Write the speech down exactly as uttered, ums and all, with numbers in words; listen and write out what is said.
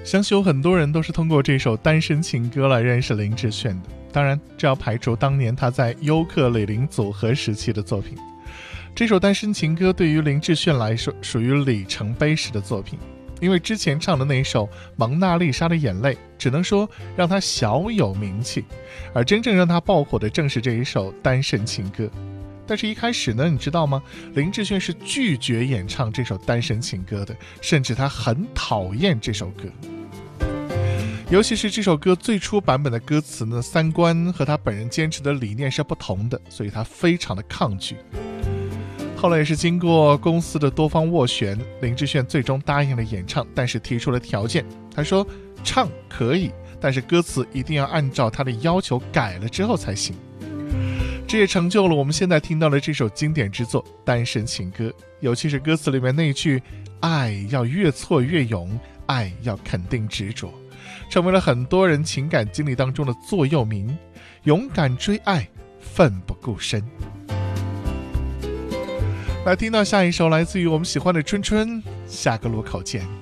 相信有很多人都是通过这首单身情歌来认识林志炫的，当然这要排除当年他在优客李林组合时期的作品。这首单身情歌对于林志炫来说属于里程碑式的作品，因为之前唱的那首蒙娜丽莎的眼泪只能说让他小有名气，而真正让他爆火的正是这一首单身情歌。但是一开始呢，你知道吗？林志炫是拒绝演唱这首单身情歌的，甚至他很讨厌这首歌。尤其是这首歌最初版本的歌词呢，三观和他本人坚持的理念是不同的，所以他非常的抗拒。后来也是经过公司的多方斡旋，林志炫最终答应了演唱，但是提出了条件。他说唱可以，但是歌词一定要按照他的要求改了之后才行。这也成就了我们现在听到的这首经典之作《单身情歌》，尤其是歌词里面那句爱要越挫越勇，爱要肯定执着，成为了很多人情感经历当中的座右铭。勇敢追爱，奋不顾身。来听到下一首来自于我们喜欢的春春，下个路口见。